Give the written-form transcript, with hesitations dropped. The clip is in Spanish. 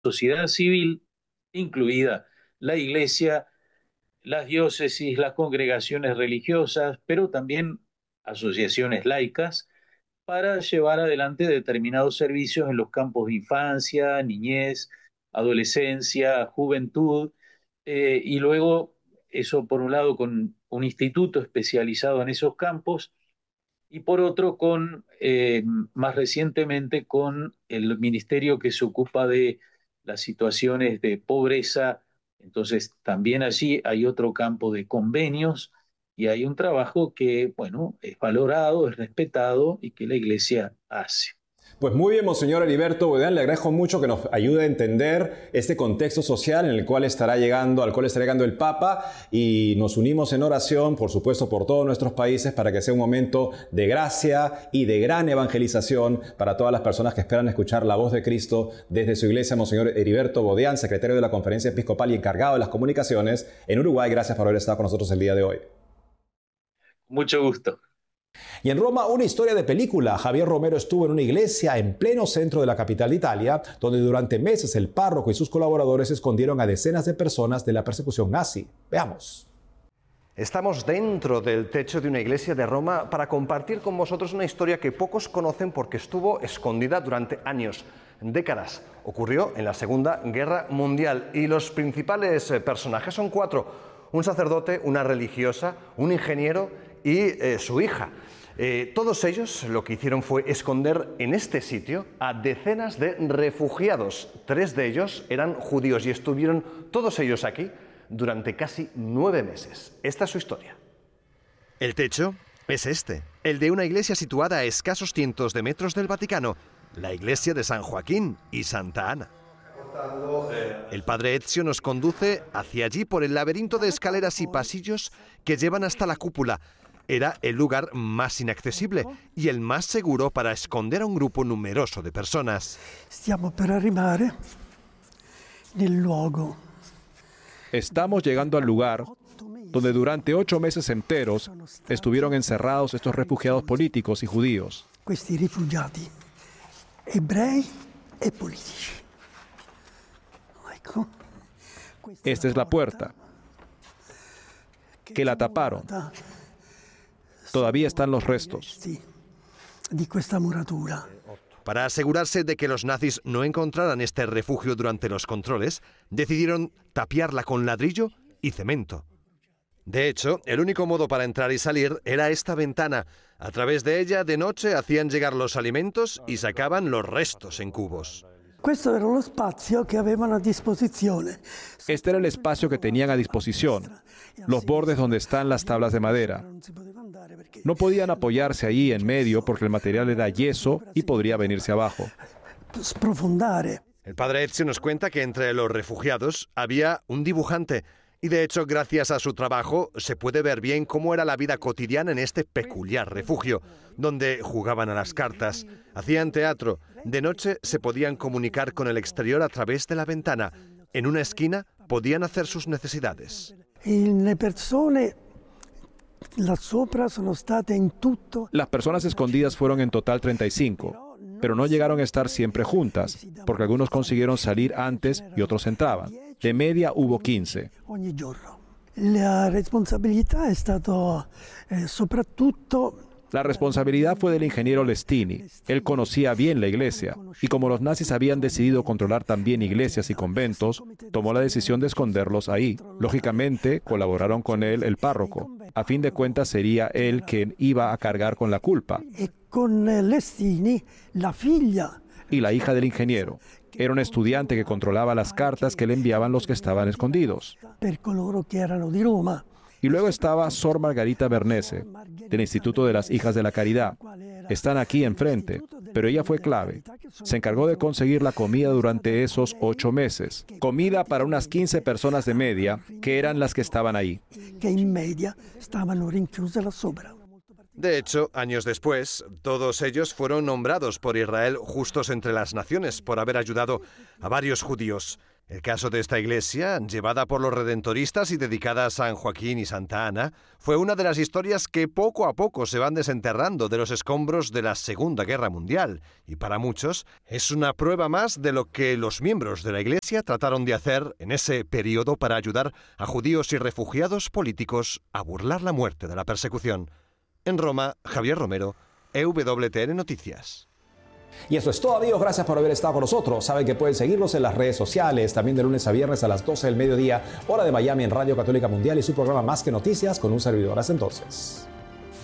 sociedad civil, incluida la Iglesia, las diócesis, las congregaciones religiosas, pero también asociaciones laicas, para llevar adelante determinados servicios en los campos de infancia, niñez, adolescencia, juventud, y luego eso por un lado con un instituto especializado en esos campos y por otro con, más recientemente, con el ministerio que se ocupa de las situaciones de pobreza. Entonces, también allí hay otro campo de convenios y hay un trabajo que, bueno, es valorado, es respetado y que la Iglesia hace. Pues muy bien, Monseñor Heriberto Bodeán, le agradezco mucho que nos ayude a entender este contexto social en el cual al cual estará llegando el Papa, y nos unimos en oración, por supuesto, por todos nuestros países, para que sea un momento de gracia y de gran evangelización para todas las personas que esperan escuchar la voz de Cristo desde su iglesia. Monseñor Heriberto Bodeán, secretario de la Conferencia Episcopal y encargado de las comunicaciones en Uruguay, gracias por haber estado con nosotros el día de hoy. Mucho gusto. Y en Roma, una historia de película. Javier Romero estuvo en una iglesia en pleno centro de la capital de Italia, donde durante meses el párroco y sus colaboradores escondieron a decenas de personas de la persecución nazi. Veamos. Estamos dentro del techo de una iglesia de Roma para compartir con vosotros una historia que pocos conocen porque estuvo escondida durante años, décadas. Ocurrió en la Segunda Guerra Mundial y los principales personajes son 4. Un sacerdote, una religiosa, un ingeniero y su hija. Todos ellos lo que hicieron fue esconder en este sitio a decenas de refugiados. 3 de ellos eran judíos y estuvieron todos ellos aquí durante casi 9 meses. Esta es su historia. El techo es este, el de una iglesia situada a escasos cientos de metros del Vaticano, la iglesia de San Joaquín y Santa Ana. El padre Ezio nos conduce hacia allí por el laberinto de escaleras y pasillos que llevan hasta la cúpula. Era el lugar más inaccesible y el más seguro para esconder a un grupo numeroso de personas. Estamos llegando al lugar donde durante 8 meses enteros estuvieron encerrados estos refugiados políticos y judíos. Esta es la puerta, que la taparon. Todavía están los restos. Para asegurarse de que los nazis no encontraran este refugio durante los controles, decidieron tapiarla con ladrillo y cemento. De hecho, el único modo para entrar y salir era esta ventana. A través de ella, de noche, hacían llegar los alimentos y sacaban los restos en cubos. Este era el espacio que tenían a disposición, los bordes donde están las tablas de madera. No podían apoyarse ahí en medio porque el material era yeso y podría venirse abajo. El padre Ezio nos cuenta que entre los refugiados había un dibujante y de hecho gracias a su trabajo se puede ver bien cómo era la vida cotidiana en este peculiar refugio, donde jugaban a las cartas, hacían teatro, de noche se podían comunicar con el exterior a través de la ventana, en una esquina podían hacer sus necesidades. Las personas escondidas fueron en total 35, pero no llegaron a estar siempre juntas, porque algunos consiguieron salir antes y otros entraban. De media hubo 15. La responsabilidad fue del ingeniero Lestini. Él conocía bien la iglesia, y como los nazis habían decidido controlar también iglesias y conventos, tomó la decisión de esconderlos ahí. Lógicamente, colaboraron con él el párroco. A fin de cuentas, sería él quien iba a cargar con la culpa. Y la hija del ingeniero. Era un estudiante que controlaba las cartas que le enviaban los que estaban escondidos. Y luego estaba Sor Margarita Bernese, del Instituto de las Hijas de la Caridad. Están aquí enfrente, pero ella fue clave. Se encargó de conseguir la comida durante esos 8 meses. Comida para unas 15 personas de media, que eran las que estaban ahí. De hecho, años después, todos ellos fueron nombrados por Israel justos entre las naciones por haber ayudado a varios judíos. El caso de esta iglesia, llevada por los redentoristas y dedicada a San Joaquín y Santa Ana, fue una de las historias que poco a poco se van desenterrando de los escombros de la Segunda Guerra Mundial, y para muchos es una prueba más de lo que los miembros de la iglesia trataron de hacer en ese periodo para ayudar a judíos y refugiados políticos a burlar la muerte de la persecución. En Roma, Javier Romero, EWTN Noticias. Y eso es todo, amigos. Gracias por haber estado con nosotros. Saben que pueden seguirnos en las redes sociales, también de lunes a viernes a las 12 del mediodía, hora de Miami, en Radio Católica Mundial, y su programa Más que Noticias con un servidor. Hasta entonces.